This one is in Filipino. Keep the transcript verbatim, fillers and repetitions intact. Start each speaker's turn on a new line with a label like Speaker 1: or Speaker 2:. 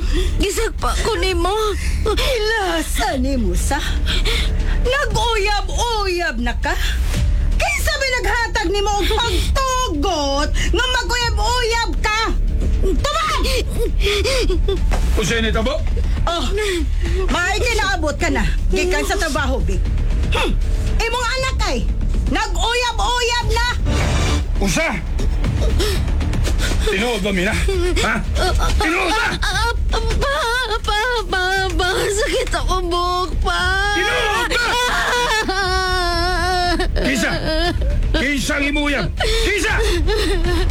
Speaker 1: Gisag pa ko nimo.
Speaker 2: Ilasa ni Musa. Nag-uyab-uyab na ka? Kaysa may naghatag ni mo og pagtugot nga mag-uyab-uyab ka! Tumad!
Speaker 3: Usa ni tabo?
Speaker 2: Oh, maigi naabot ka na. Gikan sa trabaho, Big. Hmm. Imong anak ay, nag-uyab-uyab na!
Speaker 3: Usa! Tinuod ba, Mina? Ha? Tinuod ba?
Speaker 1: Ah, pa, pa, pa, pa, sakit ako buhok pa.
Speaker 3: Tinuod ba? Kisa! Kisa ang imuyab! Kisa!